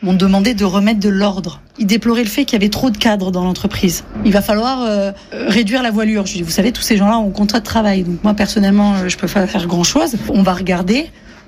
m'ont demandé de remettre de l'ordre. Ils déploraient le fait qu'il y avait trop de cadres dans l'entreprise. Il va falloir réduire la voilure. Je dis, vous savez, tous ces gens-là ont un contrat de travail. Donc moi, personnellement, je peux pas faire grand-chose. On va regarder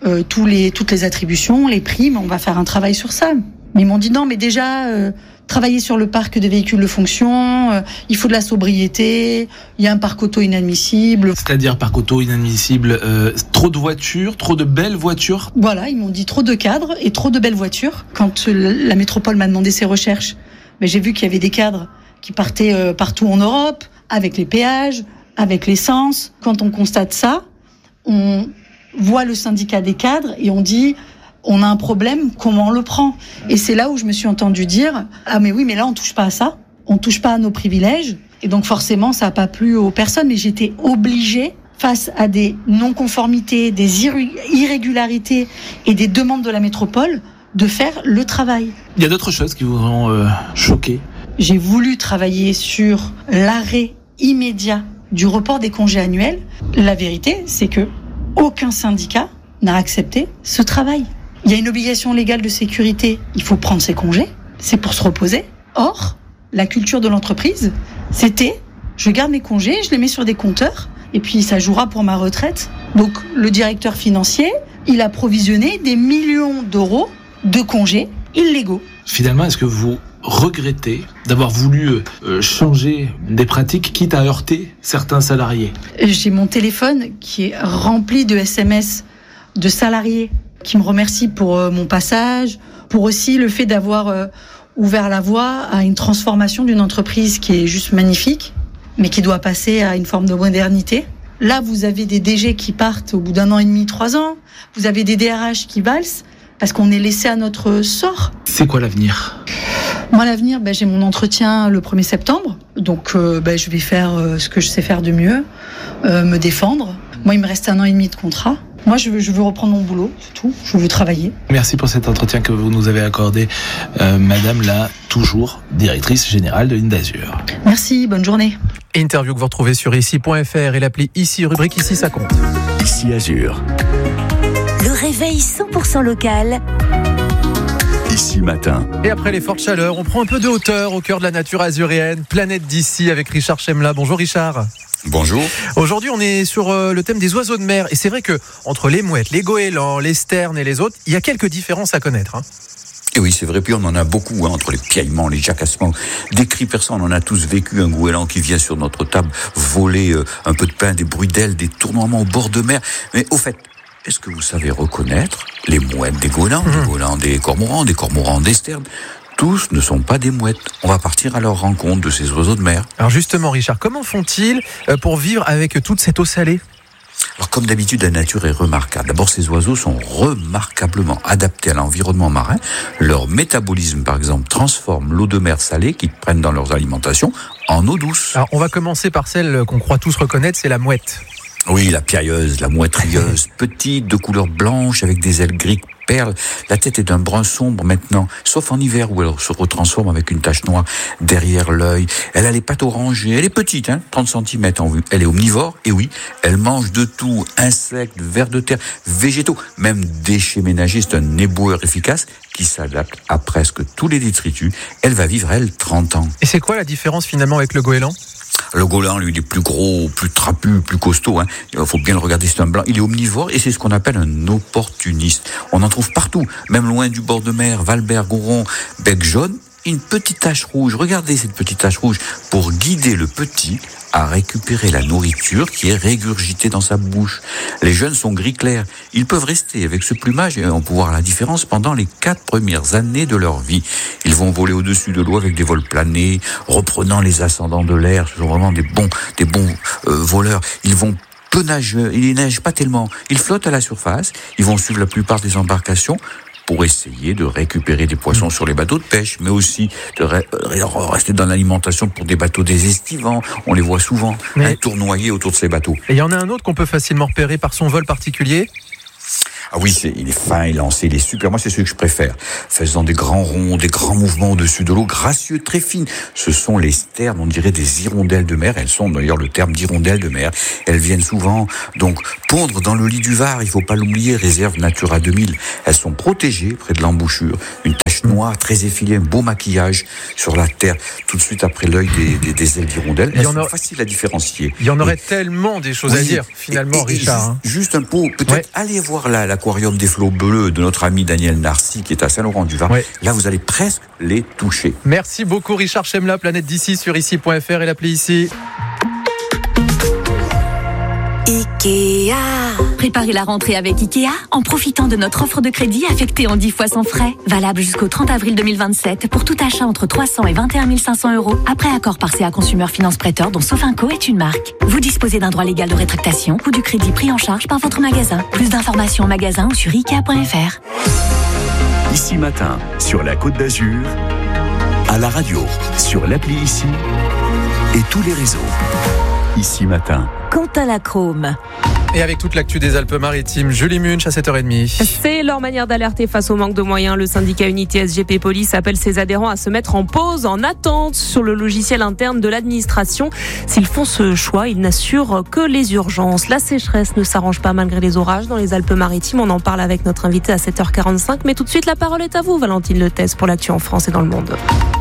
toutes les attributions, les primes. On va faire un travail sur ça. Mais ils m'ont dit non, mais déjà... travailler sur le parc de véhicules de fonction, il faut de la sobriété, il y a un parc auto inadmissible. C'est-à-dire parc auto inadmissible, trop de voitures, trop de belles voitures. Voilà, ils m'ont dit trop de cadres et trop de belles voitures. Quand la métropole m'a demandé ses recherches, j'ai vu qu'il y avait des cadres qui partaient partout en Europe, avec les péages, avec l'essence. Quand on constate ça, on voit le syndicat des cadres et on dit... on a un problème, comment on le prend ? Et c'est là où je me suis entendue dire « Ah mais oui, mais là on touche pas à ça, on touche pas à nos privilèges ». Et donc forcément, ça n'a pas plu aux personnes, mais j'étais obligée, face à des non-conformités, des irrégularités et des demandes de la métropole, de faire le travail. Il y a d'autres choses qui vous ont choqué ? J'ai voulu travailler sur l'arrêt immédiat du report des congés annuels. La vérité, c'est que aucun syndicat n'a accepté ce travail. Il y a une obligation légale de sécurité, il faut prendre ses congés, c'est pour se reposer. Or, la culture de l'entreprise, c'était, je garde mes congés, je les mets sur des compteurs, et puis ça jouera pour ma retraite. Donc le directeur financier, il a provisionné des millions d'euros de congés illégaux. Finalement, est-ce que vous regrettez d'avoir voulu changer des pratiques, quitte à heurter certains salariés ? J'ai mon téléphone qui est rempli de SMS de salariés qui me remercient pour mon passage, pour aussi le fait d'avoir ouvert la voie à une transformation d'une entreprise qui est juste magnifique, mais qui doit passer à une forme de modernité. Là, vous avez des DG qui partent au bout d'1 an et demi, 3 ans. Vous avez des DRH qui valsent parce qu'on est laissé à notre sort. C'est quoi l'avenir ? Moi, l'avenir, j'ai mon entretien le 1er septembre. Donc, je vais faire ce que je sais faire de mieux, me défendre. Moi, il me reste 1 an et demi de contrat. Moi, je veux reprendre mon boulot, c'est tout. Je veux travailler. Merci pour cet entretien que vous nous avez accordé, Madame la toujours directrice générale de Ligne d'Azur. Merci, bonne journée. Interview que vous retrouvez sur ici.fr et l'appli Ici, rubrique Ici, ça compte. Ici Azur. Le réveil 100% local. Ici matin. Et après les fortes chaleurs, on prend un peu de hauteur au cœur de la nature azuréenne. Planète d'ici avec Richard Chemla. Bonjour Richard. Bonjour. Aujourd'hui, on est sur le thème des oiseaux de mer. Et c'est vrai que entre les mouettes, les goélands, les sternes et les autres, il y a quelques différences à connaître. Et oui, c'est vrai, puis on en a beaucoup, entre les piaillements, les jacassements, des cris perçants. On en a tous vécu, un goéland qui vient sur notre table voler un peu de pain, des bruits d'ailes, des tournoiements au bord de mer. Mais au fait, est-ce que vous savez reconnaître les mouettes des goélands, des goélands des cormorans des sternes ? Tous ne sont pas des mouettes. On va partir à leur rencontre de ces oiseaux de mer. Alors justement, Richard, comment font-ils pour vivre avec toute cette eau salée ? Alors comme d'habitude, la nature est remarquable. D'abord, ces oiseaux sont remarquablement adaptés à l'environnement marin. Leur métabolisme, par exemple, transforme l'eau de mer salée qu'ils prennent dans leurs alimentations en eau douce. Alors on va commencer par celle qu'on croit tous reconnaître, c'est la mouette. Oui, la piailleuse, la mouette rieuse, petite, de couleur blanche, avec des ailes gris perles. La tête est d'un brun sombre maintenant, sauf en hiver où elle se retransforme avec une tache noire derrière l'œil. Elle a les pattes orangées, elle est petite, 30 cm en vue. Elle est omnivore, et oui, elle mange de tout, insectes, vers de terre, végétaux, même déchets ménagers. C'est un éboueur efficace qui s'adapte à presque tous les détritus. Elle va vivre, elle, 30 ans. Et c'est quoi la différence finalement avec le goéland ? Le goéland, lui, il est plus gros, plus trapu, plus costaud. Il faut bien le regarder, c'est un blanc. Il est omnivore et c'est ce qu'on appelle un opportuniste. On en trouve partout, même loin du bord de mer, Valbert, Goron, bec jaune. Une petite tache rouge, regardez cette petite tache rouge, pour guider le petit à récupérer la nourriture qui est régurgitée dans sa bouche. Les jeunes sont gris clair. Ils peuvent rester avec ce plumage et on peut voir la différence pendant les 4 premières années de leur vie. Ils vont voler au-dessus de l'eau avec des vols planés, reprenant les ascendants de l'air. Ce sont vraiment des bons voleurs. Ils vont peu nager, ils nagent pas tellement. Ils flottent à la surface. Ils vont suivre la plupart des embarcations pour essayer de récupérer des poissons sur les bateaux de pêche, mais aussi de rester dans l'alimentation pour des bateaux désestivants. On les voit souvent tournoyer autour de ces bateaux. Et il y en a un autre qu'on peut facilement repérer par son vol particulier. Ah oui, il est fin, élancé, il est super. Moi, c'est celui que je préfère. Faisant des grands ronds, des grands mouvements au-dessus de l'eau, gracieux, très fines. Ce sont les sternes, on dirait des hirondelles de mer. Elles sont d'ailleurs le terme d'hirondelles de mer. Elles viennent souvent, donc, pondre dans le lit du Var. Il faut pas l'oublier, réserve Natura 2000. Elles sont protégées près de l'embouchure. Une tache noir, très effilé, un beau maquillage sur la terre, tout de suite après l'œil des ailes d'hirondelle. Elles sont faciles à différencier. Il y en aurait tellement des choses à dire, finalement, Richard. Juste un pot, peut-être aller voir l'aquarium des flots bleus de notre ami Daniel Narcy, qui est à Saint-Laurent-du-Var. Ouais. Là, vous allez presque les toucher. Merci beaucoup, Richard Chemla, Planète d'ici sur ici.fr et l'appli ici. Ikea. Préparez la rentrée avec Ikea en profitant de notre offre de crédit affectée en 10 fois sans frais. Valable jusqu'au 30 avril 2027 pour tout achat entre 300 et 21 500 €. Après accord par CA Consumer Finance Prêteur dont Sofinco est une marque. Vous disposez d'un droit légal de rétractation ou du crédit pris en charge par votre magasin. Plus d'informations en magasin ou sur Ikea.fr. Ici Matin, sur la Côte d'Azur, à la radio, sur l'appli Ici et tous les réseaux. Ici Matin. Quentin Lacrome. Et avec toute l'actu des Alpes-Maritimes, Julie Munch à 7h30. C'est leur manière d'alerter face au manque de moyens. Le syndicat Unité SGP Police appelle ses adhérents à se mettre en pause, en attente sur le logiciel interne de l'administration. S'ils font ce choix, ils n'assurent que les urgences. La sécheresse ne s'arrange pas malgré les orages dans les Alpes-Maritimes. On en parle avec notre invité à 7h45. Mais tout de suite, la parole est à vous, Valentine Letès, pour l'actu en France et dans le monde.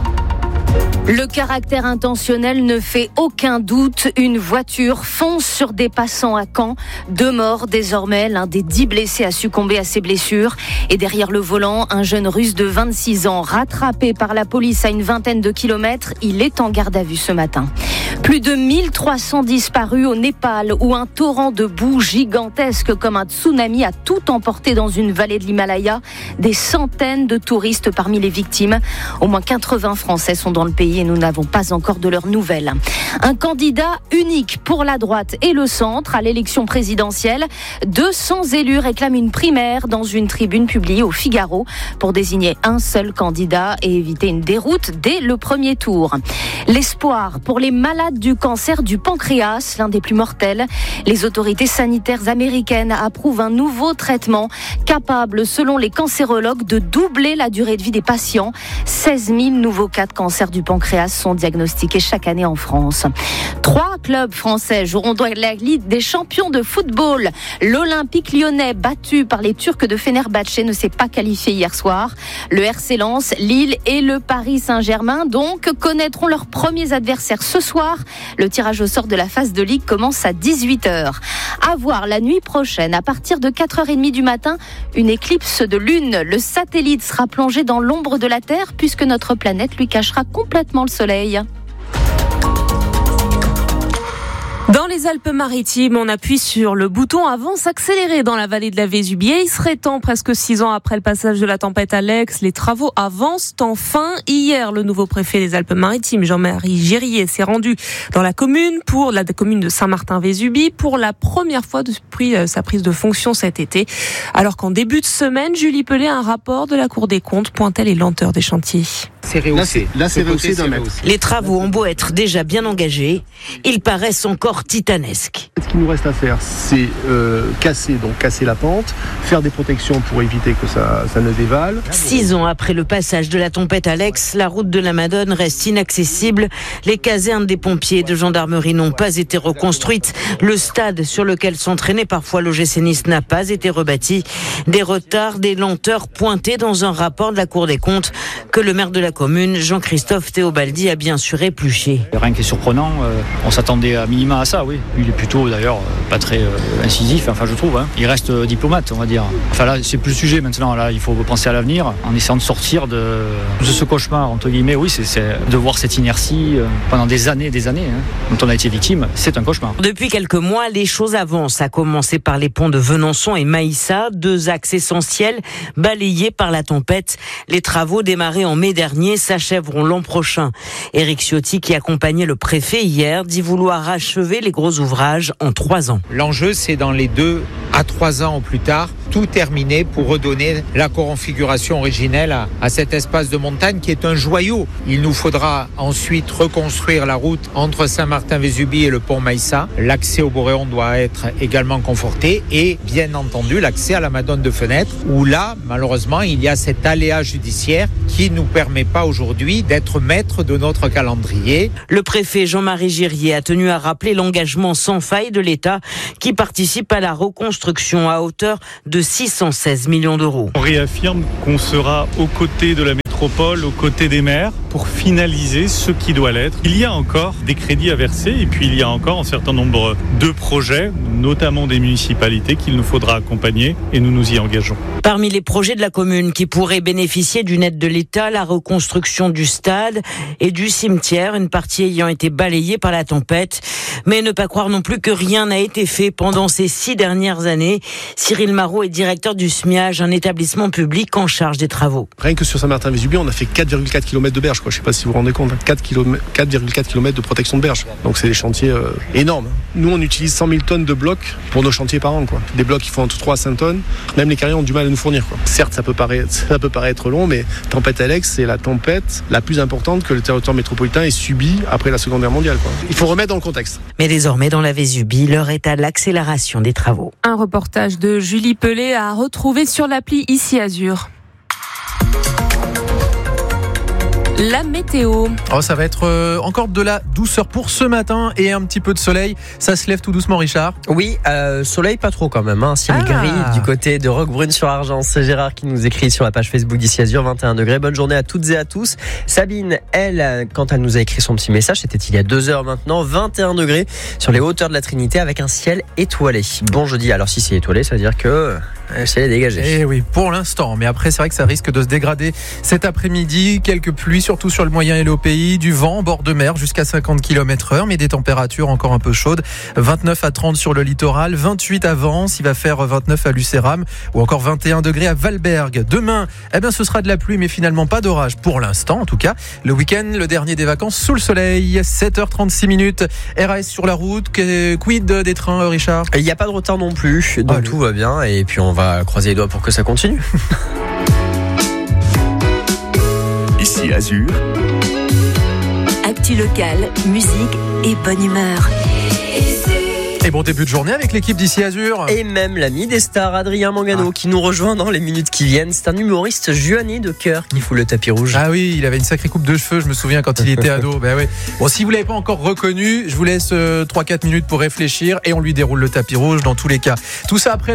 Le caractère intentionnel ne fait aucun doute. Une voiture fonce sur des passants à Caen. 2 morts désormais. L'un des 10 blessés a succombé à ses blessures. Et derrière le volant, un jeune russe de 26 ans, rattrapé par la police à une vingtaine de kilomètres. Il est en garde à vue ce matin. Plus de 1300 disparus au Népal, où un torrent de boue gigantesque comme un tsunami a tout emporté dans une vallée de l'Himalaya. Des centaines de touristes parmi les victimes. Au moins 80 Français sont dans le pays et nous n'avons pas encore de leurs nouvelles. Un candidat unique pour la droite et le centre à l'élection présidentielle. 200 élus réclament une primaire dans une tribune publiée au Figaro pour désigner un seul candidat et éviter une déroute dès le premier tour. L'espoir pour les malades du cancer du pancréas, l'un des plus mortels. Les autorités sanitaires américaines approuvent un nouveau traitement capable, selon les cancérologues, de doubler la durée de vie des patients. 16 000 nouveaux cas de cancer du pancréas sont diagnostiqués chaque année en France. 3 clubs français joueront dans la Ligue des champions de football. L'Olympique lyonnais, battu par les Turcs de Fenerbahçe, ne s'est pas qualifié hier soir. Le RC Lens, Lille et le Paris Saint-Germain, donc, connaîtront leurs premiers adversaires ce soir. Le tirage au sort de la phase de Ligue commence à 18h. À voir la nuit prochaine, à partir de 4h30 du matin, une éclipse de lune. Le satellite sera plongé dans l'ombre de la Terre puisque notre planète lui cachera complètement le soleil. Dans les Alpes-Maritimes, on appuie sur le bouton avance accéléré dans la vallée de la Vésubie. Il serait temps, presque 6 ans après le passage de la tempête Alex, les travaux avancent enfin. Hier, le nouveau préfet des Alpes-Maritimes, Jean-Marie Gérier, s'est rendu dans la commune de Saint-Martin-Vésubie pour la première fois depuis sa prise de fonction cet été. Alors qu'en début de semaine, Julie Pellet, un rapport de la Cour des comptes pointait les lenteurs des chantiers. C'est rehaussé. Là, c'est rehaussé d'un mètre. Les travaux ont beau être déjà bien engagés, ils paraissent encore titanesques. Ce qu'il nous reste à faire, c'est casser la pente, faire des protections pour éviter que ça ne dévale. 6 ans après le passage de la tempête Alex, la route de la Madone reste inaccessible. Les casernes des pompiers et de gendarmerie n'ont pas été reconstruites. Le stade sur lequel s'entraînait parfois l'OGC Nice n'a pas été rebâti. Des retards, des lenteurs pointées dans un rapport de la Cour des comptes que le maire de la commune, Jean-Christophe Théobaldi, a bien sûr épluché. Rien qui est surprenant, on s'attendait à minima à ça, oui. Il est plutôt d'ailleurs pas très incisif, je trouve. Il reste diplomate, on va dire. Là, c'est plus le sujet maintenant. Là, il faut penser à l'avenir en essayant de sortir de ce cauchemar, entre guillemets. Oui, c'est de voir cette inertie pendant des années, dont on a été victime. C'est un cauchemar. Depuis quelques mois, les choses avancent, à commencer par les ponts de Venançon et Maïssa, 2 axes essentiels balayés par la tempête. Les travaux démarrés en mai dernier s'achèveront l'an prochain. Éric Ciotti, qui accompagnait le préfet hier, dit vouloir achever les gros ouvrages en 3 ans. L'enjeu, c'est dans les 2 à 3 ans au plus tard, tout terminer pour redonner la configuration originelle à cet espace de montagne qui est un joyau. Il nous faudra ensuite reconstruire la route entre Saint-Martin-Vésubie et le pont Maïssa. L'accès au Boréon doit être également conforté et bien entendu l'accès à la Madone de Fenêtre où là, malheureusement, il y a cet aléa judiciaire qui ne nous permet pas aujourd'hui d'être maître de notre calendrier. Le préfet Jean-Marie Gérier a tenu à rappeler l'engagement sans faille de l'État qui participe à la reconstruction à hauteur de 616 millions d'euros. On réaffirme qu'on sera aux côtés de la métropole métropole aux côtés des maires pour finaliser ce qui doit l'être. Il y a encore des crédits à verser et puis il y a encore un certain nombre de projets, notamment des municipalités, qu'il nous faudra accompagner et nous nous y engageons. Parmi les projets de la commune qui pourraient bénéficier d'une aide de l'État, la reconstruction du stade et du cimetière, une partie ayant été balayée par la tempête. Mais ne pas croire non plus que rien n'a été fait pendant ces 6 dernières années. Cyril Marot est directeur du SMIAGE, un établissement public en charge des travaux. Rien que sur Saint-Martin-Vésubie, on a fait 4,4 km de berge. Je ne sais pas si vous vous rendez compte, 4,4 km de protection de berge. Donc c'est des chantiers énormes. Nous, on utilise 100 000 tonnes de blocs pour nos chantiers par an. Des blocs qui font entre 3 à 5 tonnes. Même les carrières ont du mal à nous fournir. Certes, ça peut paraître long, mais tempête Alex, c'est la tempête la plus importante que le territoire métropolitain ait subie après la Seconde Guerre mondiale. Il faut remettre dans le contexte. Mais désormais, dans la Vésubie, l'heure est à l'accélération des travaux. Un reportage de Julie Pellet à retrouver sur l'appli Ici Azur. La météo. Ça va être encore de la douceur pour ce matin et un petit peu de soleil. Ça se lève tout doucement, Richard. Oui, soleil pas trop quand même. Ciel gris du côté de Roquebrune-sur-Argence. C'est Gérard qui nous écrit sur la page Facebook d'Ici Azur, 21 degrés. Bonne journée à toutes et à tous. Sabine, elle, quand elle nous a écrit son petit message, c'était il y a 2 heures maintenant, 21 degrés sur les hauteurs de la Trinité avec un ciel étoilé. Bon jeudi. Alors si c'est étoilé, ça veut dire que le ciel est dégagé. Eh oui, pour l'instant. Mais après, c'est vrai que ça risque de se dégrader cet après-midi. Quelques pluies, surtout sur le moyen et le pays. Du vent en bord de mer jusqu'à 50 km/h, mais des températures encore un peu chaudes. 29 à 30 sur le littoral, 28 à Vence. Il va faire 29 à Lucéram ou encore 21 degrés à Valberg. Demain, ce sera de la pluie, mais finalement pas d'orage pour l'instant, en tout cas. Le week-end, le dernier des vacances sous le soleil. 7h36 minutes. RAS sur la route. Quid des trains, Richard? Il n'y a pas de retard non plus, donc tout va bien. Et puis on va croiser les doigts pour que ça continue. Ici Azur. Actu locale, musique et bonne humeur. Et bon début de journée avec l'équipe d'Ici Azur. Et même l'ami des stars, Adrien Mangano, qui nous rejoint dans les minutes qui viennent. C'est un humoriste juané de cœur qui fout le tapis rouge. Ah oui, il avait une sacrée coupe de cheveux, je me souviens quand il était ado. Oui. Bon, si vous l'avez pas encore reconnu, je vous laisse 3-4 minutes pour réfléchir et on lui déroule le tapis rouge dans tous les cas. Tout ça après